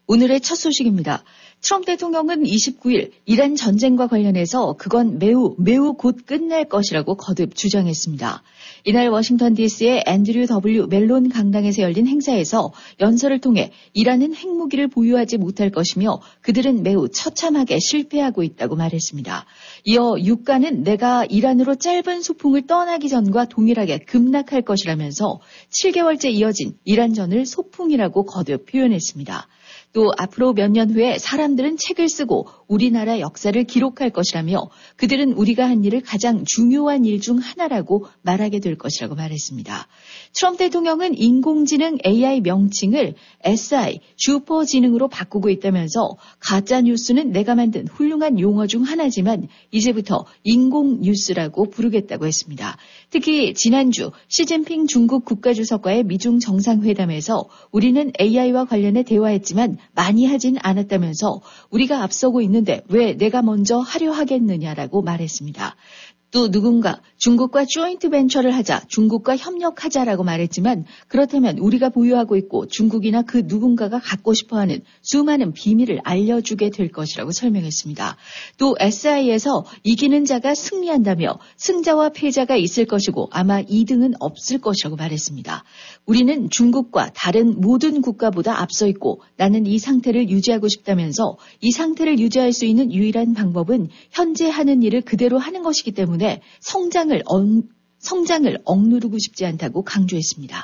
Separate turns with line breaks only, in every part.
오늘의 첫 소식입니다. 트럼프 대통령은 29일 이란 전쟁과 관련해서 그건 매우 곧 끝날 것이라고 거듭 주장했습니다. 이날 워싱턴 DC의 앤드류 W. 멜론 강당에서 열린 행사에서 연설을 통해 이란은 핵무기를 보유하지 못할 것이며 그들은 매우 처참하게 실패하고 있다고 말했습니다. 이어 유가는 내가 이란으로 짧은 소풍을 떠나기 전과 동일하게 급락할 것이라면서 7개월째 이어진 이란전을 소풍이라고 거듭 표현했습니다. 또 앞으로 몇 년 후에 사람들은 책을 쓰고 우리나라 역사를 기록할 것이라며 그들은 우리가 한 일을 가장 중요한 일 중 하나라고 말하게 될 것이라고 말했습니다. 트럼프 대통령은 인공지능 AI 명칭을 SI, 슈퍼지능으로 바꾸고 있다면서 가짜뉴스는 내가 만든 훌륭한 용어 중 하나지만 이제부터 인공뉴스라고 부르겠다고 했습니다. 특히 지난주 시진핑 중국 국가주석과의 미중 정상회담에서 우리는 AI와 관련해 대화했지만 많이 하진 않았다면서 우리가 앞서고 있는데 왜 내가 먼저 하려 하겠느냐라고 말했습니다. 또 누군가 중국과 조인트 벤처를 하자, 중국과 협력하자라고 말했지만 그렇다면 우리가 보유하고 있고 중국이나 그 누군가가 갖고 싶어하는 수많은 비밀을 알려주게 될 것이라고 설명했습니다. 또 SI에서 이기는 자가 승리한다며 승자와 패자가 있을 것이고 아마 2등은 없을 것이라고 말했습니다. 우리는 중국과 다른 모든 국가보다 앞서 있고 나는 이 상태를 유지하고 싶다면서 이 상태를 유지할 수 있는 유일한 방법은 현재 하는 일을 그대로 하는 것이기 때문에 성장을 억누르고 싶지 않다고 강조했습니다.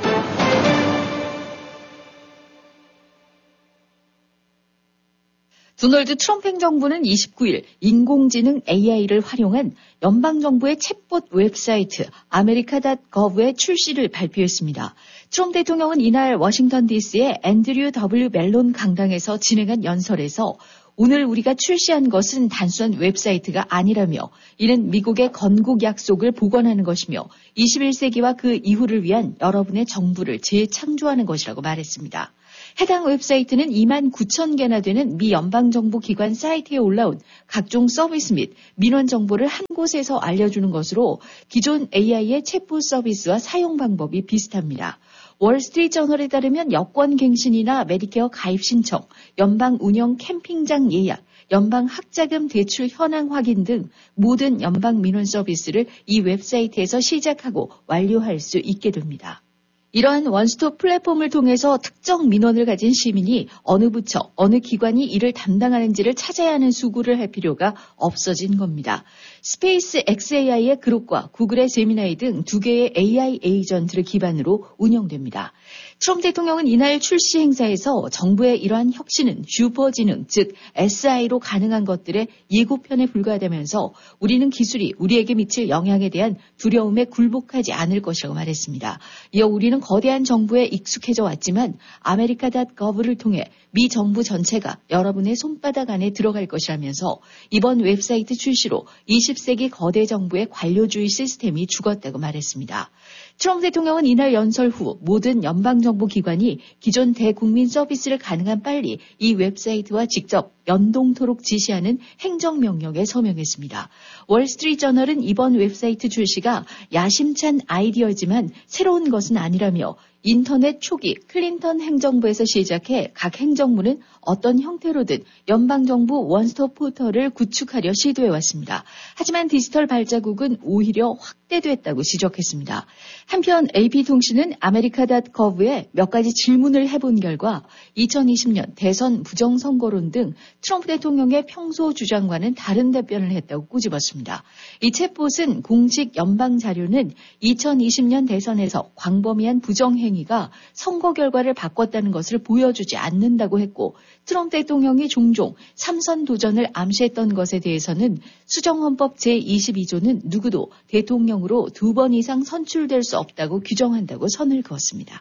도널드 트럼프 행정부는 29일 인공지능 AI를 활용한 연방정부의 챗봇 웹사이트 아메리카.gov의 출시를 발표했습니다. 트럼프 대통령은 이날 워싱턴 DC의 앤드류 W. 멜론 강당에서 진행한 연설에서 오늘 우리가 출시한 것은 단순한 웹사이트가 아니라며 이는 미국의 건국 약속을 복원하는 것이며 21세기와 그 이후를 위한 여러분의 정부를 재창조하는 것이라고 말했습니다. 해당 웹사이트는 29,000개나 되는 미 연방정부 기관 사이트에 올라온 각종 서비스 및 민원 정보를 한 곳에서 알려주는 것으로 기존 AI의 챗봇 서비스와 사용 방법이 비슷합니다. 월스트리트저널에 따르면 여권 갱신이나 메디케어 가입 신청, 연방 운영 캠핑장 예약, 연방 학자금 대출 현황 확인 등 모든 연방 민원 서비스를 이 웹사이트에서 시작하고 완료할 수 있게 됩니다. 이러한 원스톱 플랫폼을 통해서 특정 민원을 가진 시민이 어느 부처, 어느 기관이 이를 담당하는지를 찾아야 하는 수고를 할 필요가 없어진 겁니다. 스페이스 XAI의 그룹과 구글의 제미나이 등 2개의 AI 에이전트를 기반으로 운영됩니다. 트럼프 대통령은 이날 출시 행사에서 정부의 이러한 혁신은 슈퍼지능, 즉 SI로 가능한 것들의 예고편에 불과하다면서 우리는 기술이 우리에게 미칠 영향에 대한 두려움에 굴복하지 않을 것이라고 말했습니다. 이어 우리는 거대한 정부에 익숙해져 왔지만 아메리카.gov를 통해 미 정부 전체가 여러분의 손바닥 안에 들어갈 것이라면서 이번 웹사이트 출시로 20세기 거대 정부의 관료주의 시스템이 죽었다고 말했습니다. 트럼프 대통령은 이날 연설 후 모든 연방정부 기관이 기존 대국민 서비스를 가능한 빨리 이 웹사이트와 직접 연동토록 지시하는 행정명령에 서명했습니다. 월스트리트저널은 이번 웹사이트 출시가 야심찬 아이디어지만 새로운 것은 아니라며 인터넷 초기 클린턴 행정부에서 시작해 각 행정부는 어떤 형태로든 연방정부 원스톱 포털을 구축하려 시도해왔습니다. 하지만 디지털 발자국은 오히려 확대됐다고 지적했습니다. 한편 AP통신은 아메리카.gov에 몇 가지 질문을 해본 결과 2020년 대선 부정선거론 등 트럼프 대통령의 평소 주장과는 다른 답변을 했다고 꼬집었습니다. 이 챗봇은 공식 연방 자료는 2020년 대선에서 광범위한 부정행위가 선거 결과를 바꿨다는 것을 보여주지 않는다고 했고 트럼프 대통령이 종종 3선 도전을 암시했던 것에 대해서는 수정헌법 제22조는 누구도 대통령으로 2번 이상 선출될 수 없다고 규정한다고 선을 그었습니다.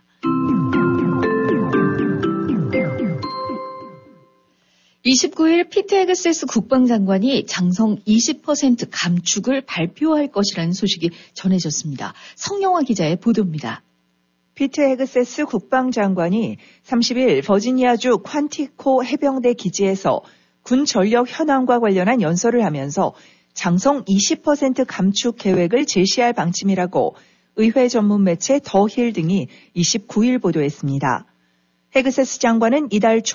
(29일) 피트 헤그세스 국방장관이 장성 20% 감축을 발표할 것이라는 소식이 전해졌습니다. 성영화 기자의 보도입니다.
피트 헤그세스 국방장관이 30일 버지니아주 퀀티코 해병대 기지에서 군 전력 현황과 관련한 연설을 하면서 장성 20% 감축 계획을 제시할 방침이라고 의회 전문 매체 더 힐 등이 29일 보도했습니다. 헤그세스 장관은 이달 초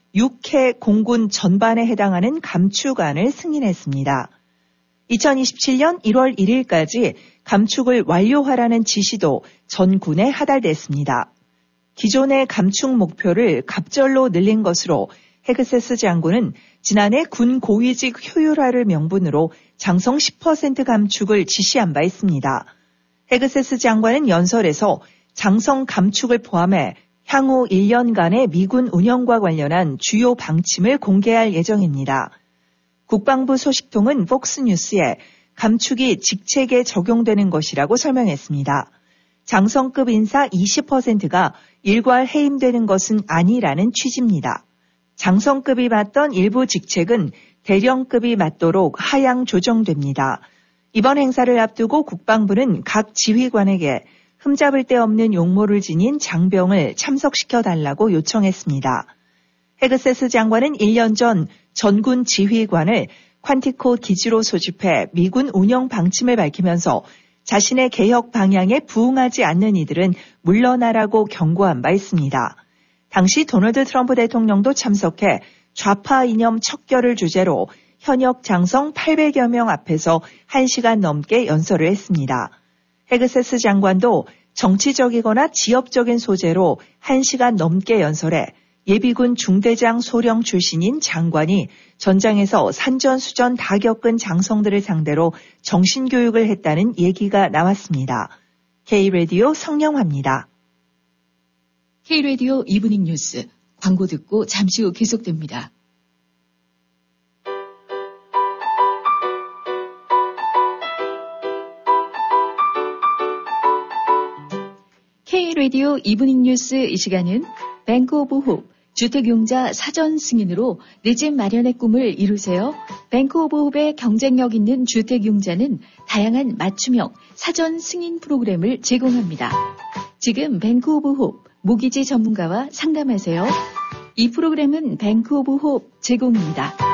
6회 공군 전반에 해당하는 감축안을 승인했습니다. 2027년 1월 1일까지 감축을 완료하라는 지시도 전군에 하달됐습니다. 기존의 감축 목표를 갑절로 늘린 것으로 헤그세스 장군은 지난해 군 고위직 효율화를 명분으로 장성 10% 감축을 지시한 바 있습니다. 헤그세스 장관은 연설에서 장성 감축을 포함해 향후 1년간의 미군 운영과 관련한 주요 방침을 공개할 예정입니다. 국방부 소식통은 폭스뉴스에 감축이 직책에 적용되는 것이라고 설명했습니다. 장성급 인사 20%가 일괄 해임되는 것은 아니라는 취지입니다. 장성급이 맡던 일부 직책은 대령급이 맡도록 하향 조정됩니다. 이번 행사를 앞두고 국방부는 각 지휘관에게 흠잡을 데 없는 용모를 지닌 장병을 참석시켜달라고 요청했습니다. 헤그세스 장관은 1년 전 전군 지휘관을 퀀티코 기지로 소집해 미군 운영 방침을 밝히면서 자신의 개혁 방향에 부응하지 않는 이들은 물러나라고 경고한 바 있습니다. 당시 도널드 트럼프 대통령도 참석해 좌파 이념 척결을 주제로 현역 장성 800여 명 앞에서 1시간 넘게 연설을 했습니다. 헤그세스 장관도 정치적이거나 지역적인 소재로 1시간 넘게 연설해 예비군 중대장 소령 출신인 장관이 전장에서 산전수전 다 겪은 장성들을 상대로 정신교육을 했다는 얘기가 나왔습니다. K-라디오 성영화입니다.
K-라디오 이브닝 뉴스 광고 듣고 잠시 후 계속됩니다. K-라디오 이브닝 뉴스 이 시간은 뱅크 오브 홉 주택융자 사전 승인으로 내 집 마련의 꿈을 이루세요. 뱅크 오브 홉의 경쟁력 있는 주택융자는 다양한 맞춤형 사전 승인 프로그램을 제공합니다. 지금 뱅크 오브 홉 모기지 전문가와 상담하세요. 이 프로그램은 뱅크 오브 홉 제공입니다.